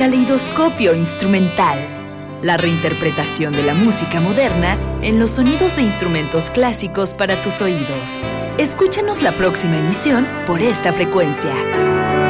Caleidoscopio Instrumental. La reinterpretación de la música moderna en los sonidos de instrumentos clásicos para tus oídos. Escúchanos la próxima emisión por esta frecuencia.